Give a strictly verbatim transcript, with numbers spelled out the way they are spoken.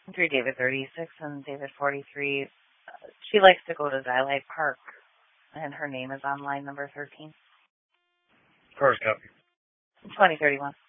three David thirty-six and David forty-three. Uh, she likes to go to Xylite Park, and her name is on line number thirteen. Of course, copy. twenty thirty-one.